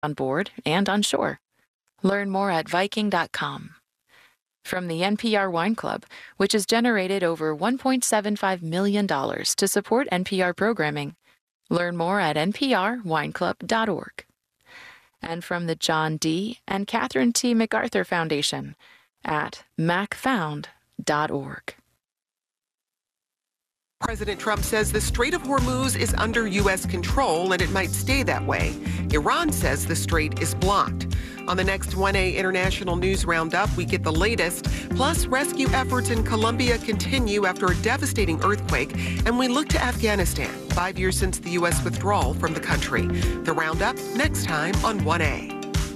on board and on shore. Learn more at Viking.com. From the NPR Wine Club, which has generated over $1.75 million to support NPR programming. Learn more at nprwineclub.org. And from the John D. and Catherine T. MacArthur Foundation at macfound.org. President Trump says the Strait of Hormuz is under U.S. control and it might stay that way. Iran says the strait is blocked. On the next 1A International News Roundup, we get the latest. Plus, rescue efforts in Colombia continue after a devastating earthquake. And we look to Afghanistan, 5 years since the U.S. withdrawal from the country. The Roundup next time on 1A.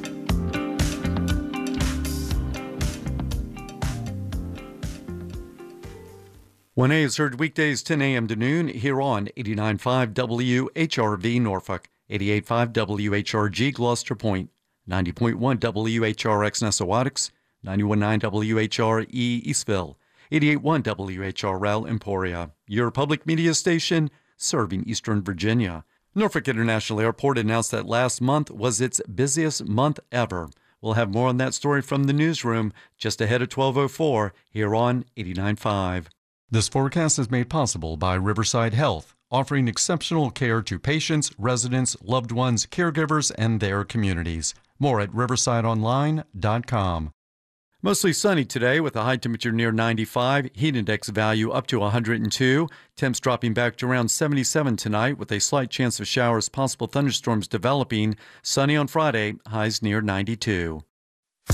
One A is heard weekdays 10 a.m. to noon here on 89.5 WHRV Norfolk, 88.5 WHRG Gloucester Point, 90.1 WHRX Nessawadox, 91.9 WHRE Eastville, 88.1 WHRL Emporia, your public media station serving Eastern Virginia. Norfolk International Airport announced that last month was its busiest month ever. We'll have more on that story from the newsroom just ahead of 12:04 here on 89.5. This forecast is made possible by Riverside Health, offering exceptional care to patients, residents, loved ones, caregivers, and their communities. More at riversideonline.com. Mostly sunny today with a high temperature near 95, heat index value up to 102. Temps dropping back to around 77 tonight with a slight chance of showers, possible thunderstorms developing. Sunny on Friday, highs near 92.